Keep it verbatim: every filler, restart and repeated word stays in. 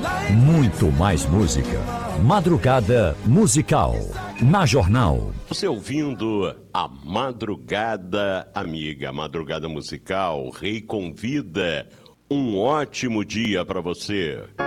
Muito mais música. Madrugada Musical. Na Jornal. Você ouvindo a Madrugada Amiga, Madrugada Musical, Rei convida. Um ótimo dia para você.